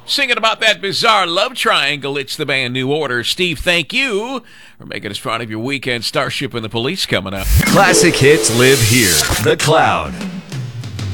Singing about that bizarre love triangle, it's the band New Order. Steve, thank you for making us proud of your weekend. Starship and the Police coming up. Classic hits live here. The Cloud.